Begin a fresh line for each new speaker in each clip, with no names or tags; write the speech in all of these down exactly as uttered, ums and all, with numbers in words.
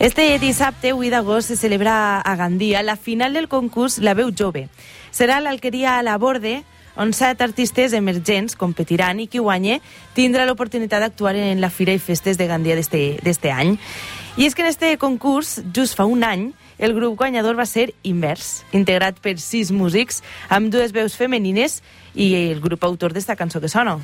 Este dissabte, u d'agost, se celebra a Gandia la final del concurs La Veu Jove. Serà a l'Alqueria a la Borde, on set artistes emergents competiran i qui guanye tindrà l'oportunitat d'actuar en la Fira i Festes de Gandia d'este any. I és que en este concurs, just fa un any, el grup guanyador va ser Invers, integrat per sis músics amb dues veus femenines i el grup autor d'esta cançó que sona.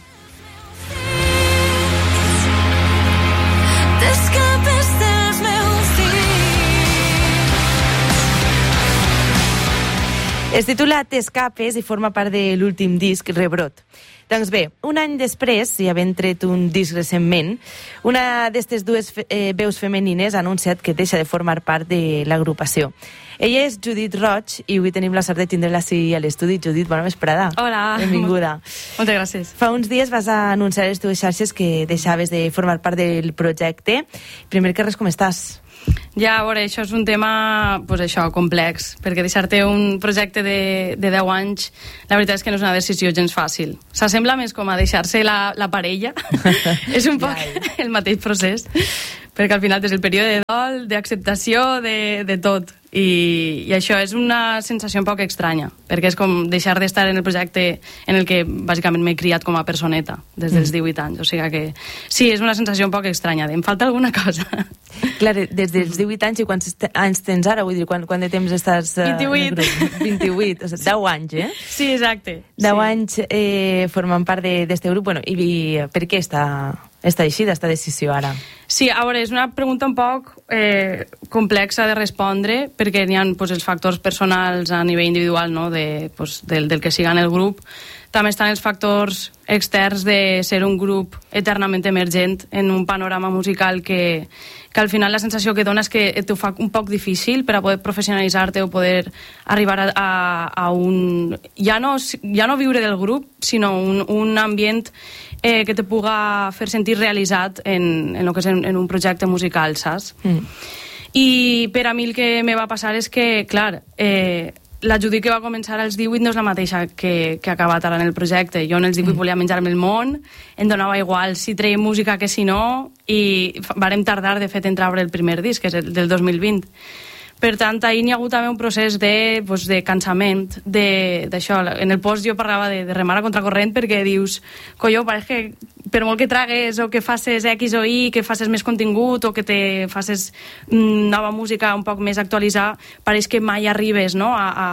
Es titula T'escapes i forma part de l'últim disc Rebrot. Doncs bé, un any després, i havent tret un disc recentment, una d'aquestes dues eh, veus femenines ha anunciat que deixa de formar part de l'agrupació. Ella és Judit Roig i avui tenim la sort de tindre-la així a l'estudi. Judit, bona vesprada.
Hola.
Benvinguda.
Moltes gràcies.
Fa uns dies vas anunciar a les teves xarxes que deixaves de formar part del projecte. Primer que res, com estàs?
Ja, a veure, això és un tema pues, això, complex, perquè deixar-te un projecte de, de deu anys, la veritat és que no és una decisió gens fàcil. S'assembla més com a deixar-se la, la parella. És un poc el mateix procés, perquè al final és el període de dol, d'acceptació, de, de tot. I, i això és una sensació un poc estranya, perquè és com deixar d'estar en el projecte en el que bàsicament m'he criat com a personeta des dels divuit anys, o sigui que sí, és una sensació un poc estranya, em falta alguna cosa.
Clar, des dels divuit anys i quants anys tens ara? Vull dir, quant, quant de temps estàs uh,
vint-i-vuit.
en el grup? vint-i-vuit, o sigui, deu anys, eh?
Sí, exacte.
deu
sí.
anys eh, formant part d'este grup, bueno, i, i per què està, està eixida, esta decisió ara?
Sí, a veure, és una pregunta un poc eh, complexa de respondre, perquè n'hi ha pues, els factors personals a nivell individual, no? de, pues, del, del que siga en el grup. També estan els factors externs de ser un grup eternament emergent en un panorama musical que, que al final la sensació que dona és que t'ho fa un poc difícil per a poder professionalitzar-te o poder arribar a, a, a un... Ja no, ja no viure del grup, sinó un, un ambient eh, que te puga fer sentir realitzat en, en, lo que és en, en un projecte musical, saps? Mm. I per a mi el que me va passar és que, clar, eh, la Judit que va començar als divuit no és la mateixa que, que ha acabat ara en el projecte. Jo en els divuit mm. volia menjar-me el món, em donava igual si treia música que si no, i vàrem tardar, de fet, en treure el primer disc, que és el del dos mil vint. Per tant, ahir n'hi ha hagut també un procés de, pues, de cansament, d'això. En el post jo parlava de, de remar a contracorrent perquè dius, colló, pareix que per molt que tragues o que facis X o Y, que facis més contingut o que te facis mm, nova música un poc més actualitzada, pareix que mai arribes, no?, a, a,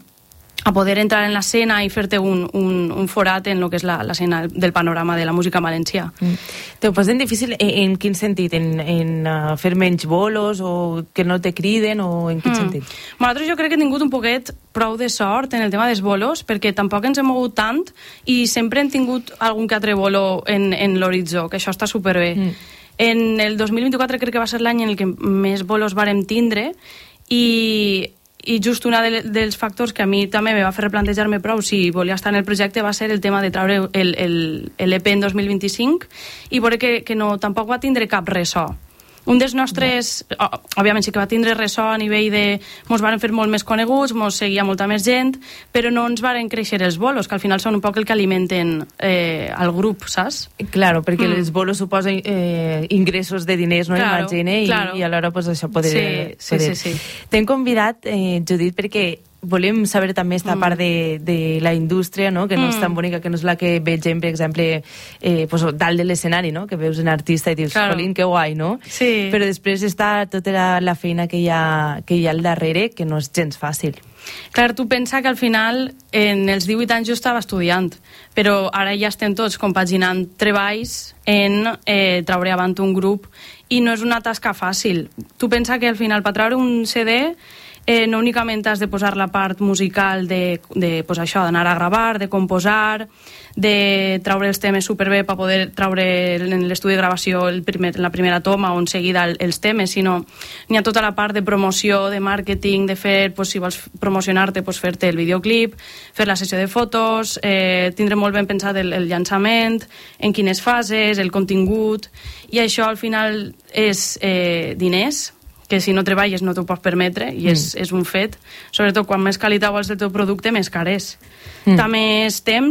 a poder entrar en l'escena i fer-te un, un, un forat en el que és l'escena del panorama de la música valencià. Mm.
T'ho posen difícil en, en quin sentit? En, en uh, fer menys bolos o que no te criden o en quin mm. sentit? Nosaltres
jo crec que hem tingut un poquet prou de sort en el tema dels bolos perquè tampoc ens hem mogut tant i sempre hem tingut algun que altre bolo en, en l'horitzó, que això està superbé. Mm. En el dos mil vint-i-quatre crec que va ser l'any en el que més bolos vàrem tindre i i just un de, dels factors que a mi també me va fer replantejar-me prou si volia estar en el projecte va ser el tema de treure l'E P en dos mil vint-i-cinc i veure que, que no, tampoc va tindre cap ressò. Un dels nostres... No. Òbviament sí que va tindre ressò a nivell de... Mos varen fer molt més coneguts, mos seguia molta més gent, però no ens varen créixer els bolos, que al final són un poc el que alimenten eh, el grup, saps?
Claro, perquè mm. els bolos suposen eh, ingressos de diners, no?
Claro,
imagine,
claro.
I, i alhora pues, això podria...
Sí, sí,
poder...
sí, sí.
T'hem convidat, eh, Judit, perquè volem saber també esta mm. part de, de la indústria, no? Que no mm. és tan bonica, que no és la que vegem, per exemple, eh, pues, dalt de l'escenari, no? Que veus un artista i dius, claro. Jolín, que guai, no?
Sí.
Però després està tota la, la feina que hi, ha, que hi ha al darrere, que no és gens fàcil.
Clar, tu pensa que al final, en els divuit anys jo estava estudiant, però ara ja estem tots compaginant treballs en eh, treure avant un grup i no és una tasca fàcil. Tu pensa que al final, per treure un C D, Eh, no únicament has de posar la part musical de, de pues això, d'anar a gravar, de composar, de treure els temes superbé per poder treure en l'estudi de gravació el primer, la primera toma o en seguida el, els temes, sinó n'hi ha tota la part de promoció, de màrqueting, de fer, pues, si vols promocionar-te, pues, fer-te el videoclip, fer la sessió de fotos, eh, tindre molt ben pensat el, el llançament, en quines fases, el contingut, i això al final és eh, diners, que si no treballes no t'ho pots permetre i és, mm. és un fet, sobretot quan més qualitat vols del teu producte més car és. Mm. També és temps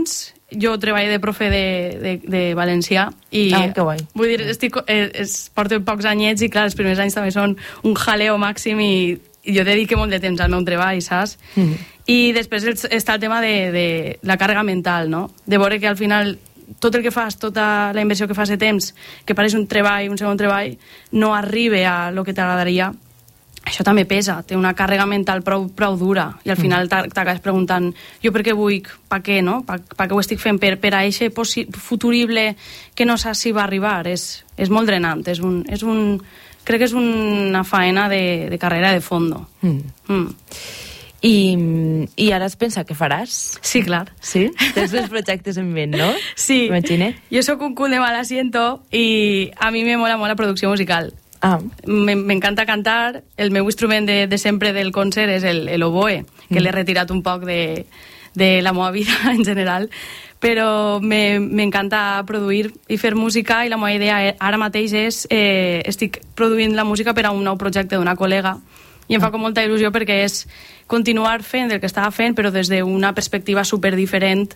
jo treballo de profe de, de, de valencià i
ah, que guai.
Vull dir, estic, eh, es, porto pocs anyets i clar, els primers anys també són un jaleo màxim i, i jo dedico molt de temps al meu treball, saps? Mm. I després està el tema de, de la càrrega mental, no? De veure que al final tot el que fas, tota la inversió que fas de temps, que pareix un treball, un segon treball, no arriba a lo que t'agradaria. Això també pesa, té una càrrega mental prou, prou dura i al final t'acabes preguntant jo per què vull, per què, no? Per, per què ho estic fent? Per, per a eixe futurible que no saps si va arribar. És, és molt drenant, és un, és un, crec que és una faena de, de carrera de fondo. Mm. Mm.
I, I ara es pensa què faràs?
Sí, clar.
Sí? Tens els projectes en ment, no?
Sí.
Imagine.
Jo sóc un cul de mal asiento i a mi me mola molt la producció musical.
Ah.
M'encanta cantar, el meu instrument de, de sempre del concert és el, el oboe, que mm. l'he retirat un poc de, de la meva vida en general, però m'encanta produir i fer música i la meva idea ara mateix és, eh, estic produint la música per a un nou projecte d'una col·lega i em fa com molta il·lusió perquè és continuar fent el que estava fent però des d'una perspectiva superdiferent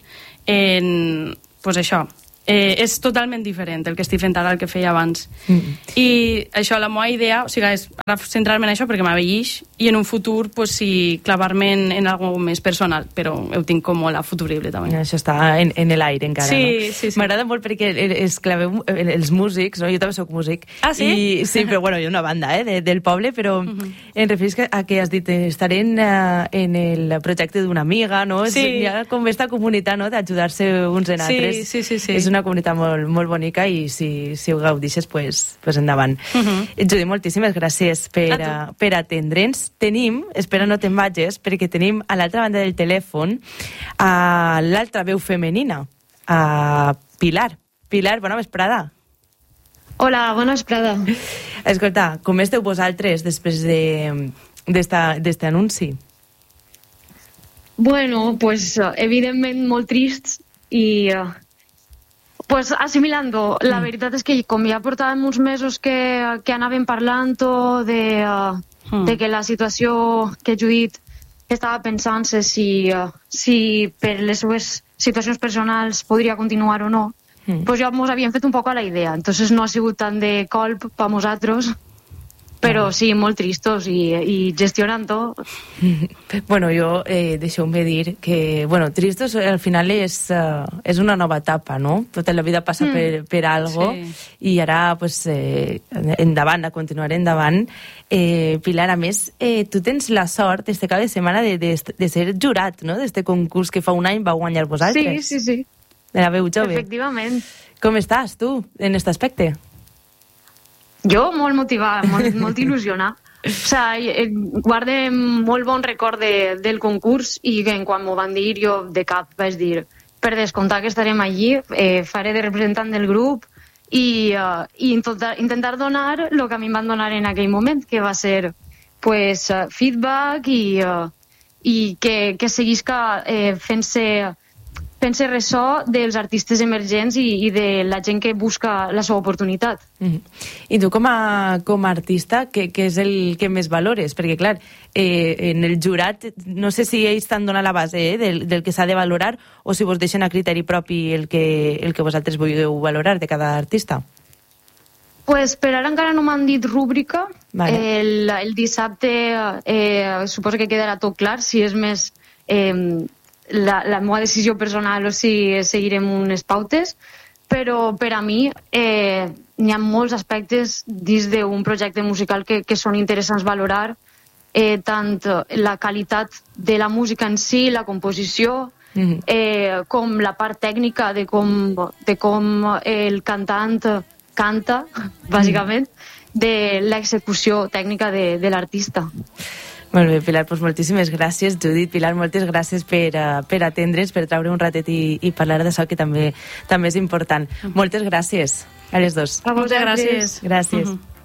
en, pues això, Eh, és totalment diferent el que estic fent ara, el que feia abans. Mm. I això, la meva idea, o sigui, és ara centrar-me en això perquè m'avellix i en un futur, pues, sí, clavar-me en, en algo més personal, però ho tinc com molt a futurible, també.
Això està en, en l'aire encara,
sí,
no?
Sí, sí.
M'agrada molt perquè es claveu els músics, no? Jo també soc músic.
Ah, sí?
I, sí, però bueno, hi ha una banda, eh, de, del poble, però uh -huh. em referís a que has dit estaré en, uh, en el projecte d'una amiga, no?
Sí.
Hi ha com aquesta comunitat, no?, d'ajudar-se uns en altres.
Sí, sí, sí, sí.
És una comunitat molt, molt bonica i si, si ho gaudixes, pues, pues endavant. Uh -huh. Judit, moltíssimes gràcies per, a, per atendre'ns. Tenim, espera no te'n vagis, perquè tenim a l'altra banda del telèfon a l'altra veu femenina, a Pilar. Pilar, bona vesprada.
Hola, bona vesprada.
Escolta, com esteu vosaltres després d'aquest anunci?
Bueno, pues evidentment molt trists i... Uh, pues assimilando. La mm. veritat és que com ja portàvem uns mesos que, que anàvem parlant de, uh, mm. de que la situació que Judit estava pensant-se si, uh, si per les seues situacions personals podria continuar o no, mm. pues ja mos havíem fet un poc a la idea. Entonces no ha sigut tant de colp per nosaltres, però sí, molt tristos i, i gestionant-ho.
Bueno, jo eh, deixeu-me dir que, bueno, tristos al final és, uh, és una nova etapa, no? Tota la vida passa mm. per, per algo sí. I ara, pues, eh, endavant, a continuar endavant. Eh, Pilar, a més, eh, tu tens la sort este cap de setmana de, de, de ser jurat, no?, d'este concurs que fa un any va guanyar vosaltres.
Sí, sí, sí.
De la veu jove.
Efectivament.
Com estàs, tu, en aquest aspecte?
Jo molt motivada, molt, molt il·lusionada. O sigui, guarde molt bon record de, del concurs i que quan m'ho van dir jo de cap vaig dir per descomptar que estarem allí, eh, faré de representant del grup i, uh, i intentar, intentar donar el que a mi em van donar en aquell moment, que va ser pues, uh, feedback i, uh, i que, que seguisca eh, fent-se fent-se ressò dels artistes emergents i, i de la gent que busca la seva oportunitat.
Mm-hmm. I tu com a, com a artista, què, què és el que més valores? Perquè, clar, eh, en el jurat, no sé si ells t'han donat la base eh, del, del que s'ha de valorar o si vos deixen a criteri propi el que, el que vosaltres vulgueu valorar de cada artista.
Pues per ara encara no m'han dit rúbrica.
Vale.
El, el dissabte eh, suposo que quedarà tot clar si és més... Eh, La, la meva decisió personal o si seguirem unes pautes, però per a mi eh, n'hi ha molts aspectes dins d'un projecte musical que, que són interessants valorar, eh, tant la qualitat de la música en si, la composició, mm-hmm. eh, com la part tècnica de com, de com el cantant canta, bàsicament, mm. de l'execució tècnica de, de l'artista.
Molt bé, Pilar, doncs moltíssimes gràcies. Judit, Pilar, moltes gràcies per, uh, per atendre's, per treure un ratet i, i parlar d'això, que també també és important. Moltes gràcies a les dos.
A vosaltres.
Gràcies.
Gràcies. Uh-huh.